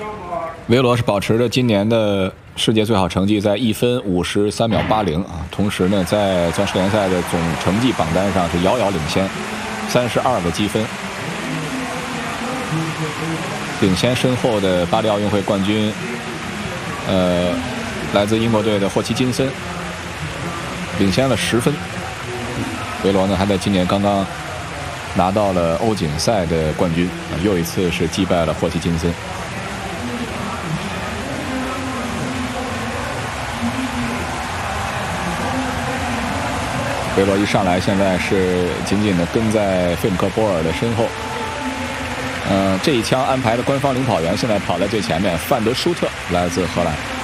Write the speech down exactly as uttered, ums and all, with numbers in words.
维罗是保持着今年的世界最好成绩，在一分五十三秒八零啊，同时呢，在钻石联赛的总成绩榜单上是遥遥领先，三十二个积分，领先身后的巴黎奥运会冠军，呃，来自英国队的霍奇金森，领先了十分。维罗呢，还在今年刚刚拿到了欧锦赛的冠军，啊，又一次是击败了霍奇金森。维罗一上来，现在是紧紧的跟在费姆克波尔的身后。嗯、呃，这一枪安排的官方领跑员现在跑在最前面，范德舒特来自荷兰。